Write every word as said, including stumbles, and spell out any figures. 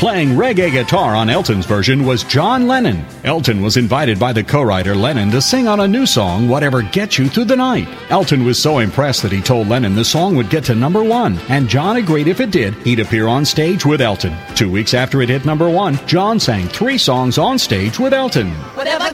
Playing reggae guitar on Elton's version was John Lennon. Elton was invited by the co-writer Lennon to sing on a new song, Whatever Gets You Through the Night. Elton was so impressed that he told Lennon the song would get to number one, and John agreed if it did, he'd appear on stage with Elton. Two weeks after it hit number one, John sang three songs on stage with Elton. Whatever